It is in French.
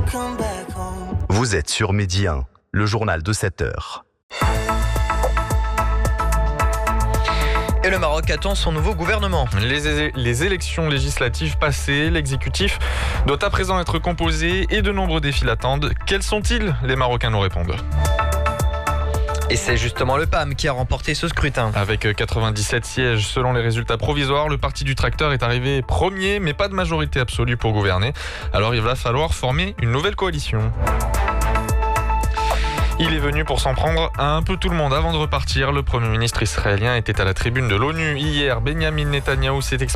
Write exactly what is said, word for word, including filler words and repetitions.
Vous êtes sur Midi un, le journal de sept heures. Et le Maroc attend son nouveau gouvernement. Les, é- les élections législatives passées, l'exécutif doit à présent être composé et de nombreux défis l'attendent. Quels sont-ils ? Les Marocains nous répondent. Et c'est justement le P A M qui a remporté ce scrutin. Avec quatre-vingt-dix-sept sièges selon les résultats provisoires, le parti du tracteur est arrivé premier, mais pas de majorité absolue pour gouverner. Alors il va falloir former une nouvelle coalition. Il est venu pour s'en prendre à un peu tout le monde avant de repartir. Le Premier ministre israélien était à la tribune de l'ONU hier. Benjamin Netanyahou s'est exprimé.